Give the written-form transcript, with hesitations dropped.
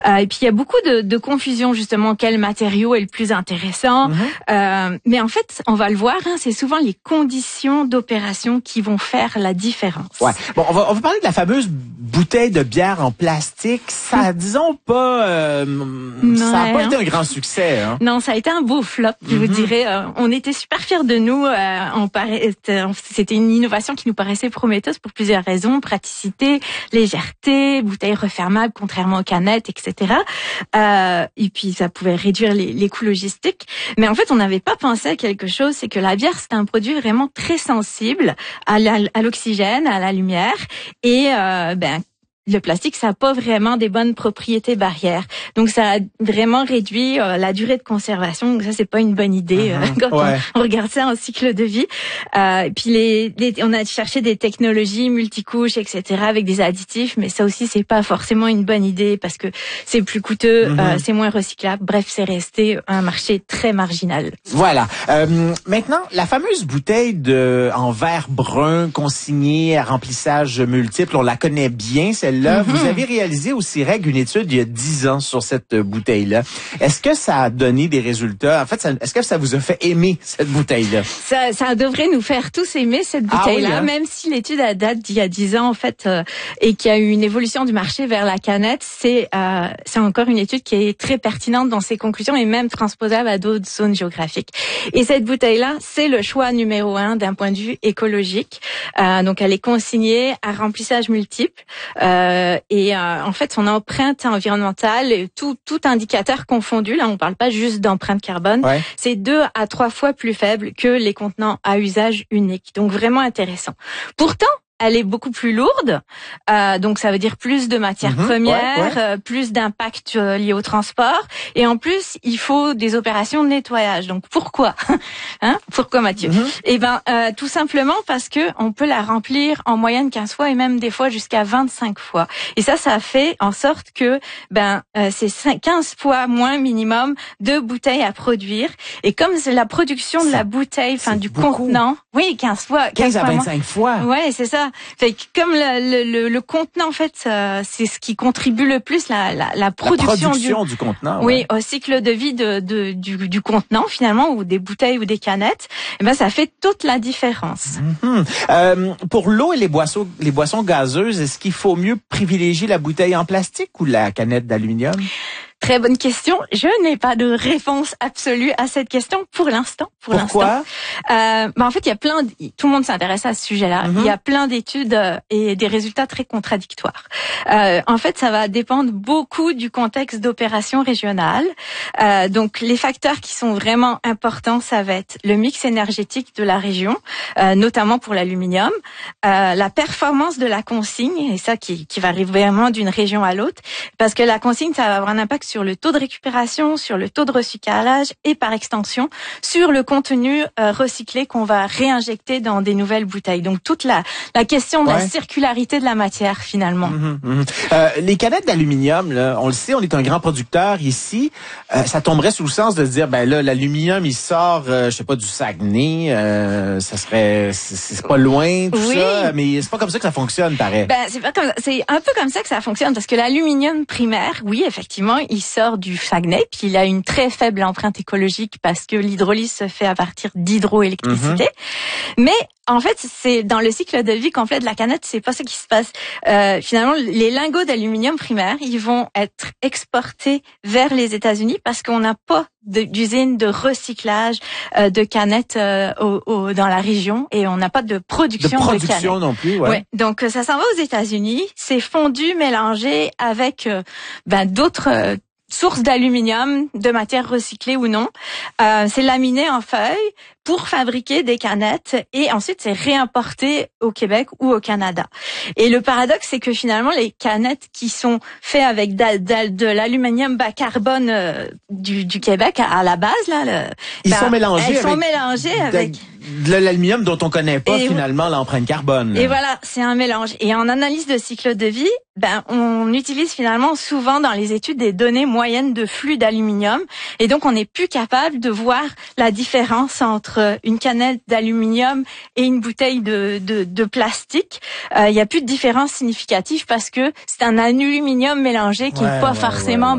Et puis il y a beaucoup de confusion justement, quel matériau est le plus intéressant. Mais en fait, on va le voir, c'est souvent les conditions d'opération qui vont faire la différence. Ouais. Bon, on va parler de la fameuse bouteille de bière en plastique. Ça, disons pas, ça n'a pas été un grand succès. Hein? Non, ça a été un beau flop, je vous dirais. On était super fiers de nous. C'était une innovation qui nous paraissait prometteuse pour plusieurs raisons. Praticité, légèreté, bouteille refermable, contrairement aux canettes, etc. Et puis, ça pouvait réduire les coûts logistiques. Mais en fait, on n'avait pas pensé à quelque chose, c'est que la bière, c'est un produit vraiment très sensible à l'oxygène, à la lumière. Et le plastique, ça n'a pas vraiment des bonnes propriétés barrières. Donc, ça a vraiment réduit la durée de conservation. Donc, ça, c'est pas une bonne idée quand on regarde ça en cycle de vie. Puis, on a cherché des technologies multicouches, etc., avec des additifs, mais ça aussi, c'est pas forcément une bonne idée parce que c'est plus coûteux, c'est moins recyclable. Bref, c'est resté un marché très marginal. Voilà. Maintenant, la fameuse bouteille en verre brun consignée à remplissage multiple, on la connaît bien, celle-là. Vous avez réalisé au CIREG une étude il y a 10 ans sur cette bouteille-là. Est-ce que ça a donné des résultats? En fait, est-ce que ça vous a fait aimer cette bouteille-là? Ça devrait nous faire tous aimer cette bouteille-là, même si l'étude date d'il y a 10 ans, en fait, et qu'il y a eu une évolution du marché vers la canette. C'est encore une étude qui est très pertinente dans ses conclusions et même transposable à d'autres zones géographiques. Et cette bouteille-là, c'est le choix numéro 1 d'un point de vue écologique. Donc, elle est consignée à remplissage multiple. En fait, son empreinte environnementale, tout indicateur confondu, là on parle pas juste d'empreinte carbone, c'est 2 à 3 fois plus faible que les contenants à usage unique. Donc vraiment intéressant. Pourtant, elle est beaucoup plus lourde, donc ça veut dire plus de matières premières, plus d'impact lié au transport, et en plus il faut des opérations de nettoyage. Donc pourquoi, pourquoi Mathieu? Tout simplement parce que on peut la remplir en moyenne 15 fois et même des fois jusqu'à 25 fois. Et ça fait en sorte que c'est 15 fois moins minimum de bouteilles à produire. Et comme c'est la production de la bouteille, du contenant, 15 fois, 15 à 25 fois. Ouais, c'est ça. Fait que comme le contenant, en fait, c'est ce qui contribue le plus la production du contenant. Oui, au cycle de vie du contenant finalement, ou des bouteilles ou des canettes. Et ça fait toute la différence. Pour l'eau et les boissons gazeuses, est-ce qu'il faut mieux privilégier la bouteille en plastique ou la canette d'aluminium? Très bonne question. Je n'ai pas de réponse absolue à cette question pour l'instant. Pourquoi? En fait, il y a tout le monde s'intéresse à ce sujet-là. Il y a plein d'études et des résultats très contradictoires. En fait, ça va dépendre beaucoup du contexte d'opération régionale. Donc, les facteurs qui sont vraiment importants, ça va être le mix énergétique de la région, notamment pour l'aluminium, la performance de la consigne, et ça qui varie vraiment d'une région à l'autre, parce que la consigne, ça va avoir un impact sur le taux de récupération, sur le taux de recyclage et par extension sur le contenu recyclé qu'on va réinjecter dans des nouvelles bouteilles. Donc toute la question de la circularité de la matière finalement. Les canettes d'aluminium, là, on le sait, on est un grand producteur ici. Ça tomberait sous le sens de se dire, l'aluminium il sort, du Saguenay, c'est pas loin tout ça, mais c'est pas comme ça que ça fonctionne, pareil. C'est un peu comme ça que ça fonctionne parce que l'aluminium primaire, oui effectivement, il sort du Saguenay, puis il a une très faible empreinte écologique parce que l'hydrolyse se fait à partir d'hydroélectricité. Mais en fait, c'est dans le cycle de vie complet de la canette, c'est pas ça qui se passe. Finalement, les lingots d'aluminium primaire, ils vont être exportés vers les États-Unis parce qu'on n'a pas d'usine de recyclage de canettes dans la région et on n'a pas de production de canettes. Non plus, donc ça s'en va aux États-Unis, c'est fondu, mélangé avec d'autres sources d'aluminium, de matière recyclée ou non. C'est laminé en feuilles pour fabriquer des canettes et ensuite c'est réimporté au Québec ou au Canada. Et le paradoxe, c'est que finalement les canettes qui sont faites avec de l'aluminium bas carbone du Québec à la base ils sont mélangés avec de l'aluminium dont on connaît pas finalement l'empreinte carbone. Et voilà, c'est un mélange. Et en analyse de cycle de vie, on utilise finalement souvent dans les études des données moyennes de flux d'aluminium. Et donc, on n'est plus capable de voir la différence entre une canette d'aluminium et une bouteille de plastique. Il n'y a plus de différence significative parce que c'est un aluminium mélangé qui n'est pas forcément